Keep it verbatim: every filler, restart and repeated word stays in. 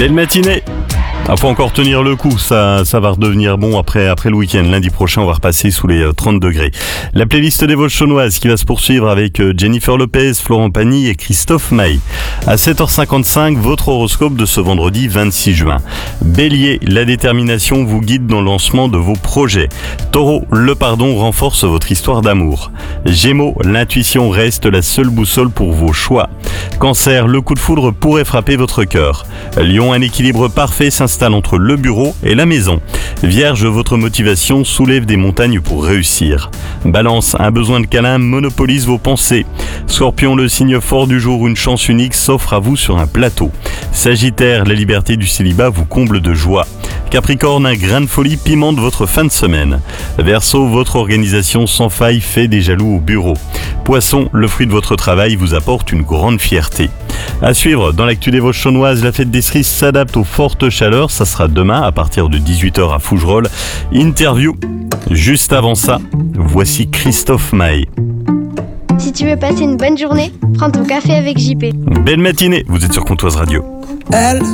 Belle matinée. Il faut encore tenir le coup, ça, ça va redevenir bon après, après le week-end. Lundi prochain, on va repasser sous les trente degrés. La playlist des Vosges-Chaunoises qui va se poursuivre avec Jennifer Lopez, Florent Pagny et Christophe Maé. À sept heures cinquante-cinq, votre horoscope de ce vendredi vingt-six juin. Bélier, la détermination vous guide dans le lancement de vos projets. Taureau, le pardon renforce votre histoire d'amour. Gémeaux, l'intuition reste la seule boussole pour vos choix. Cancer, le coup de foudre pourrait frapper votre cœur. Lion, un équilibre parfait s'installe entre le bureau et la maison. Vierge, votre motivation soulève des montagnes pour réussir. Balance, un besoin de câlin monopolise vos pensées. Scorpion, le signe fort du jour, une chance unique s'offre à vous sur un plateau. Sagittaire, la liberté du célibat vous comble de joie. Capricorne, un grain de folie pimente votre fin de semaine. Verseau, votre organisation sans faille fait des jaloux au bureau. Poisson, le fruit de votre travail vous apporte une grande fierté. À suivre, dans l'actu des Vosges-Chaunoises, la fête des cerises s'adapte aux fortes chaleurs. Ça sera demain à partir de dix-huit heures à Fougerolles. Interview. Juste avant ça, voici Christophe Maé. Si tu veux passer une bonne journée, prends ton café avec J P. Belle matinée, vous êtes sur Comtoise Radio. Elle